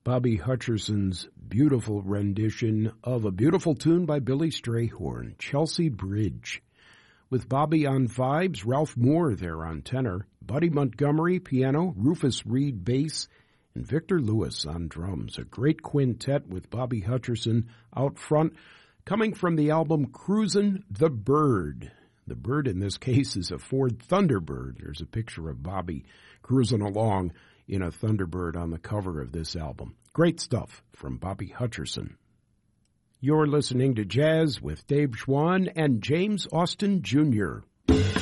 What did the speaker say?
Bobby Hutcherson's beautiful rendition of a beautiful tune by Billy Strayhorn, Chelsea Bridge. With Bobby on vibes, Ralph Moore there on tenor, Buddy Montgomery piano, Rufus Reed bass, and Victor Lewis on drums. A great quintet with Bobby Hutcherson out front, coming from the album Cruisin' the Bird. The bird in this case is a Ford Thunderbird. There's a picture of Bobby cruising along in a Thunderbird on the cover of this album. Great stuff from Bobby Hutcherson. You're listening to Jazz with Dave Schwann and James Austin Jr.